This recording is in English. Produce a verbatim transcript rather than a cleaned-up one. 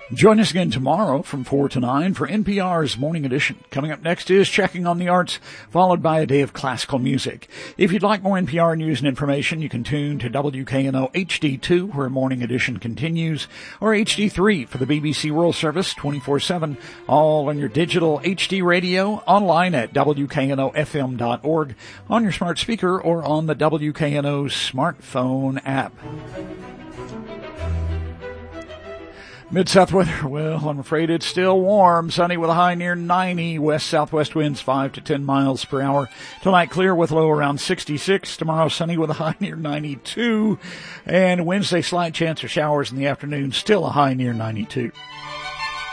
Join us again tomorrow from four to nine for N P R's Morning Edition. Coming up next is Checking on the Arts, followed by a day of classical music. If you'd like more N P R news and information, you can tune to W K N O H D two, where Morning Edition continues, or H D three for the B B C World Service twenty-four seven, all on your digital H D radio, online at W K N O F M dot org, on your smart speaker, or on the W K N O smartphone app. Mid-South weather, well, I'm afraid it's still warm. Sunny with a high near ninety. West-southwest winds five to ten miles per hour. Tonight clear with low around sixty-six. Tomorrow sunny with a high near ninety-two. And Wednesday slight chance of showers in the afternoon. Still a high near ninety-two.